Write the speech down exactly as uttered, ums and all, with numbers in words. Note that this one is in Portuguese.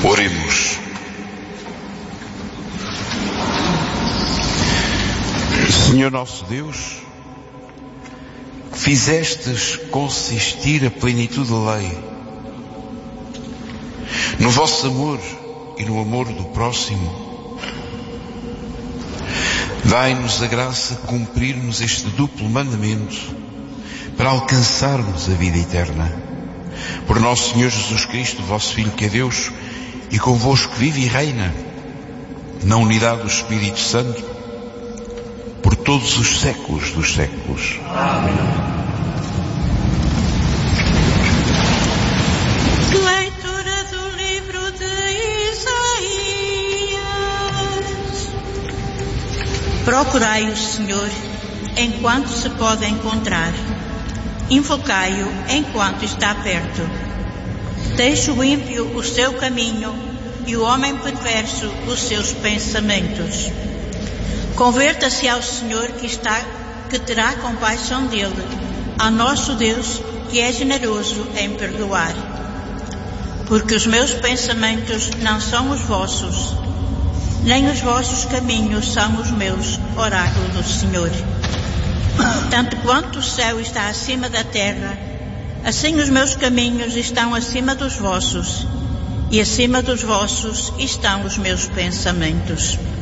Oremos. Senhor nosso Deus, que fizestes consistir a plenitude da lei no vosso amor e no amor do próximo, dai-nos a graça de cumprirmos este duplo mandamento para alcançarmos a vida eterna. Por nosso Senhor Jesus Cristo, vosso Filho, que é Deus, e convosco vive e reina na unidade do Espírito Santo por todos os séculos dos séculos. Amém. Leitura do livro de Isaías. Procurai o Senhor enquanto se pode encontrar. Invocai-o enquanto está perto. Deixe o ímpio o seu caminho e o homem perverso os seus pensamentos. Converta-se ao Senhor que, está, que terá compaixão dele, ao nosso Deus que é generoso em perdoar. Porque os meus pensamentos não são os vossos, nem os vossos caminhos são os meus, oráculo do Senhor. Tanto quanto o céu está acima da terra, assim os meus caminhos estão acima dos vossos, e acima dos vossos estão os meus pensamentos.